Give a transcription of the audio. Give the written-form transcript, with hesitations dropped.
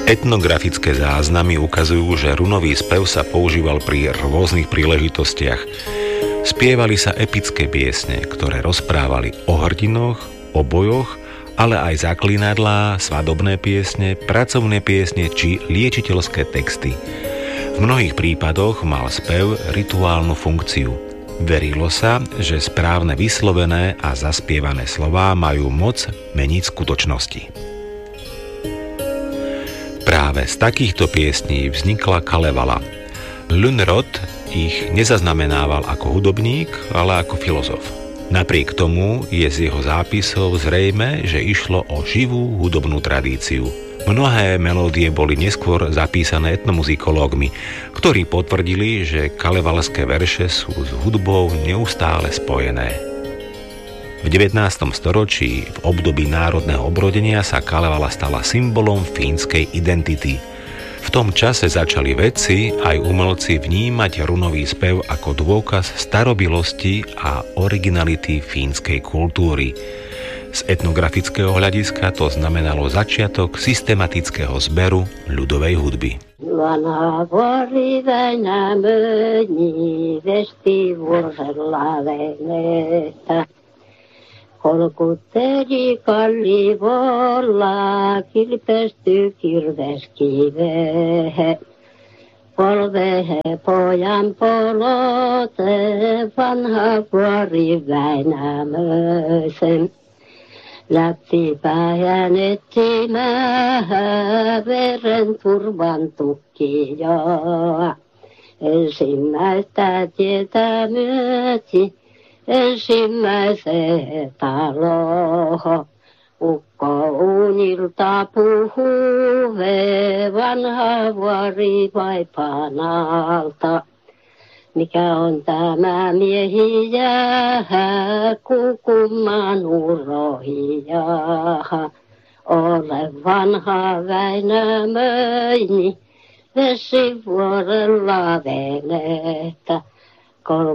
Etnografické záznamy ukazujú, že runový spev sa používal pri rôznych príležitostiach. Spievali sa epické piesne, ktoré rozprávali o hrdinoch, o bojoch, ale aj zaklínadlá, svadobné piesne, pracovné piesne či liečiteľské texty. V mnohých prípadoch mal spev rituálnu funkciu. Verilo sa, že správne vyslovené a zaspievané slová majú moc meniť skutočnosti. Práve z takýchto piesní vznikla Kalevala. Lönnrot ich nezaznamenával ako hudobník, ale ako filozof. Napriek tomu je z jeho zápisov zrejme, že išlo o živú hudobnú tradíciu. Mnohé melódie boli neskôr zapísané etnomuzikológmi, ktorí potvrdili, že kalevalské verše sú s hudbou neustále spojené. V 19. storočí, v období národného obrodenia, sa Kalevala stala symbolom fínskej identity. V tom čase začali vedci aj umelci vnímať runový spev ako dôkaz starobilosti a originality fínskej kultúry. Z etnografického hľadiska to znamenalo začiatok systematického zberu ľudovej hudby. Vanha vuori Väinämöni vesti vuorella venettä. Kolkutteli kallivolla, kilpesty kirveskivehe. Polvehe pojan polote, vanha vuori Väinämösen. Läppipä hän etsimään veren turvan tukkijoa. Ensimmäistä tietä myöti, ensimmäiseen taloon. Ukko unilta puhuu, vanha vuori vaipaan alta. Mikä on tämä miehiä, kukumman urohia. Ole vanha Väinämöini, vesivuorella venettä.